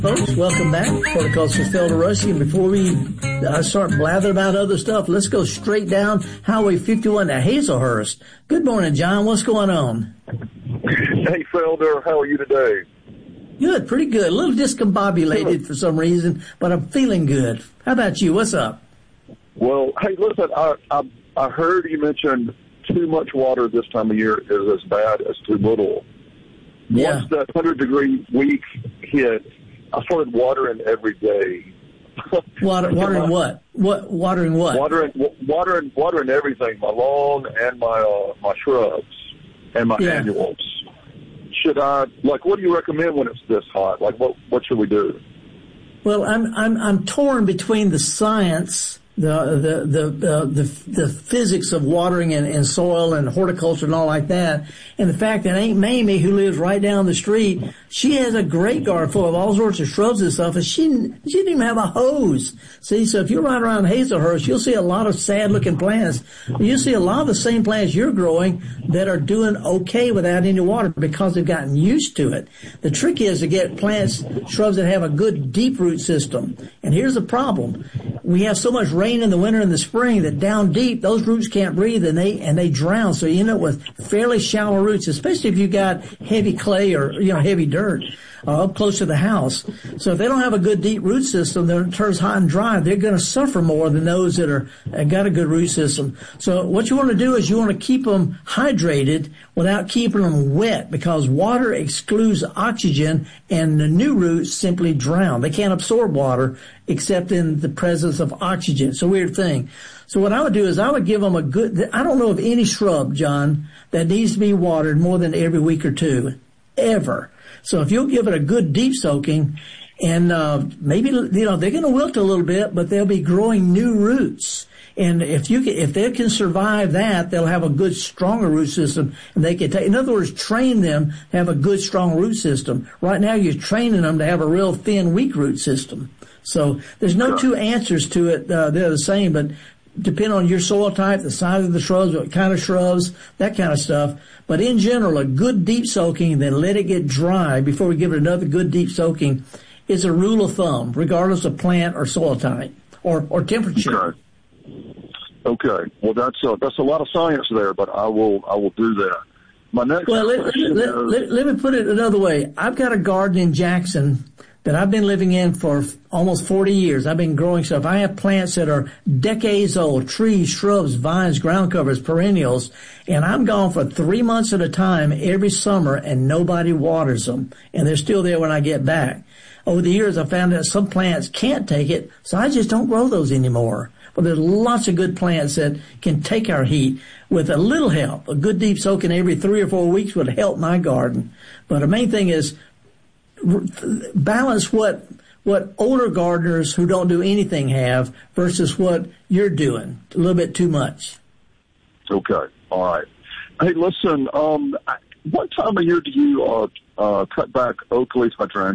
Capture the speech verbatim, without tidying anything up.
Folks, welcome back. Horticulturist Felder Rushing. And before we uh, start blathering about other stuff, let's go straight down Highway fifty-one to Hazelhurst. Good morning, John. What's going on? Hey, Felder. How are you today? Good, pretty good. A little discombobulated for some reason, but I'm feeling good. How about you? What's up? Well, hey, listen, I, I, I heard you mention too much water this time of year is as bad as too little. Yeah. Once that one hundred degree week hit, I started watering every day. Water, watering what? What? Watering what? Watering, watering, watering everything. My lawn and my uh, my shrubs and my Yeah. annuals. Should I like? What do you recommend when it's this hot? Like, what what should we do? Well, I'm I'm I'm torn between the science, the the the uh, the, the physics of watering and, and soil and horticulture and all like that, and the fact that Aunt Mamie, who lives right down the street, she has a great garden full of all sorts of shrubs and stuff, and she she didn't even have a hose. See, so if you ride around Hazelhurst, you'll see a lot of sad-looking plants. You'll see a lot of the same plants you're growing that are doing okay without any water because they've gotten used to it. The trick is to get plants, shrubs that have a good deep root system. And here's the problem. We have so much rain in the winter and the spring that down deep, those roots can't breathe and they, and they drown. So you end up with fairly shallow roots, especially if you've got heavy clay or, you know, heavy dirt. Uh, up close to the house. So if they don't have a good deep root system, then it turns hot and dry. They're going to suffer more than those that are uh, got a good root system. So what you want to do is you want to keep them hydrated without keeping them wet, because water excludes oxygen and the new roots simply drown. They can't absorb water except in the presence of oxygen. It's a weird thing. So what I would do is I would give them a good, I don't know of any shrub, John, that needs to be watered more than every week or two, ever. So if you'll give it a good deep soaking, and uh, maybe, you know, they're going to wilt a little bit, but they'll be growing new roots. And if you can, if they can survive that, they'll have a good, stronger root system, and they can take, in other words, train them to have a good, strong root system. Right now, you're training them to have a real thin, weak root system. So there's no two answers to it. Uh, they're the same, but depend on your soil type, the size of the shrubs, what kind of shrubs, that kind of stuff. But in general, a good deep soaking, then let it get dry before we give it another good deep soaking, is a rule of thumb, regardless of plant or soil type or, or temperature. Okay. Okay. Well, that's uh, that's a lot of science there, but I will I will do that. My next well, let, question let, is, let, let me put it another way. I've got a garden in Jackson that I've been living in for almost forty years. I've been growing stuff. I have plants that are decades old, trees, shrubs, vines, ground covers, perennials, and I'm gone for three months at a time every summer, and nobody waters them, and they're still there when I get back. Over the years, I found that some plants can't take it, so I just don't grow those anymore. But there's lots of good plants that can take our heat with a little help. A good deep soaking every three or four weeks would help my garden. But the main thing is balance what what older gardeners who don't do anything have versus what you're doing. A little bit too much. Okay. All right. Hey, listen, um, what time of year do you uh, uh, cut back oak leaf hydrangeas?